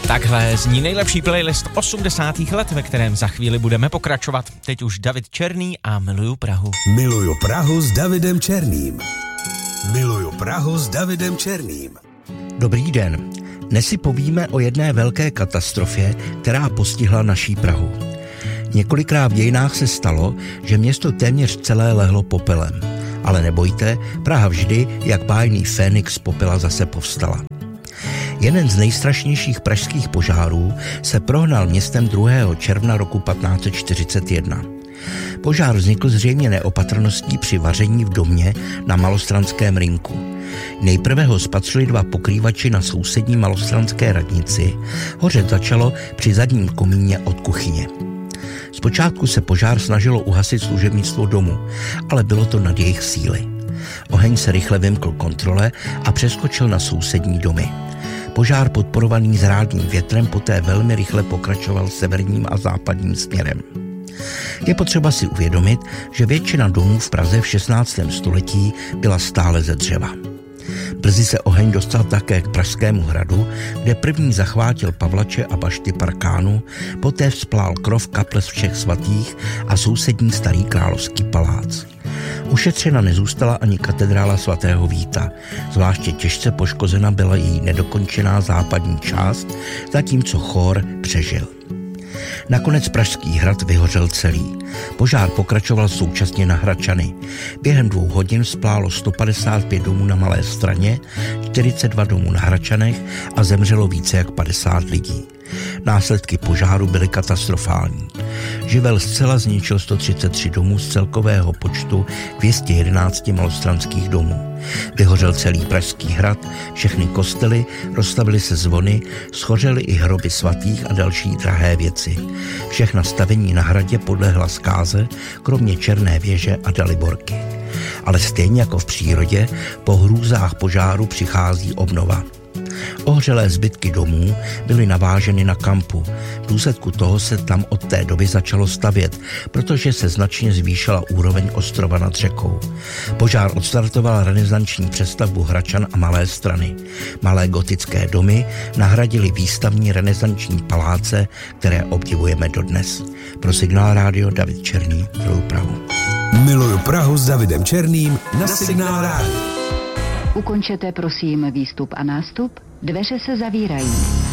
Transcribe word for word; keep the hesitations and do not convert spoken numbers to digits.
Takhle zní nejlepší playlist osmdesátých let, ve kterém za chvíli budeme pokračovat. Teď už David Černý a Miluju Prahu. Miluju Prahu s Davidem Černým. Miluju Prahu s Davidem Černým. Dobrý den. Dnes si povíme o jedné velké katastrofě, která postihla naší Prahu. Několikrát v dějinách se stalo, že město téměř celé lehlo popelem. Ale nebojte, Praha vždy, jak bájný Fénix z popela, zase povstala. Jeden z nejstrašnějších pražských požárů se prohnal městem druhého června roku patnáct set čtyřicet jedna. Požár vznikl zřejmě neopatrností při vaření v domě na Malostranském rynku. Nejprve ho spatřili dva pokrývači na sousední malostranské radnici, hořet začalo při zadním komíně od kuchyně. Zpočátku se požár snažilo uhasit služebnictvo domu, ale bylo to nad jejich síly. Oheň se rychle vymkl kontrole a přeskočil na sousední domy. Požár podporovaný zrádným větrem poté velmi rychle pokračoval severním a západním směrem. Je potřeba si uvědomit, že většina domů v Praze v šestnáctém století byla stále ze dřeva. Brzy se oheň dostal také k Pražskému hradu, kde první zachvátil Pavlače a bašty Parkánu, poté vzplál krov kaple všech svatých a sousední starý královský palác. Ušetřena nezůstala ani katedrála svatého Víta, zvláště těžce poškozena byla její nedokončená západní část, zatímco chór přežil. Nakonec Pražský hrad vyhořel celý. Požár pokračoval současně na Hradčany. Během dvou hodin splálo sto padesát pět domů na Malé Straně, čtyřicet dva domů na Hradčanech a zemřelo více jak padesát lidí. Následky požáru byly katastrofální. Živel zcela zničil sto třicet tři domů z celkového počtu dvě stě jedenáct malostranských domů. Vyhořel celý Pražský hrad, všechny kostely, rozstavily se zvony, schořely i hroby svatých a další drahé věci. Všechna stavení na hradě podlehla zkáze, kromě Černé věže a Daliborky. Ale stejně jako v přírodě, po hrůzách požáru přichází obnova. Ohřelé zbytky domů byly naváženy na kampu. V důsledku toho se tam od té doby začalo stavět, protože se značně zvýšila úroveň ostrova nad řekou. Požár odstartoval renesanční přestavbu Hradčan a Malé Strany. Malé gotické domy nahradily výstavní renesanční paláce, které obdivujeme dodnes. Pro Signál Rádio David Černý, Miluju Prahu. Miluju Prahu s Davidem Černým na Signál Rádio. Ukončete prosím výstup a nástup, dveře se zavírají.